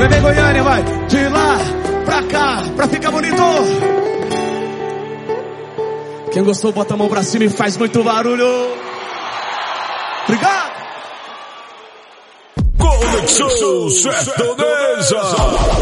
Vem Goiânia, vai. De lá pra cá, pra ficar bonito. Quem gostou, bota a mão pra cima e faz muito barulho. Obrigado. Conexão Sertaneja.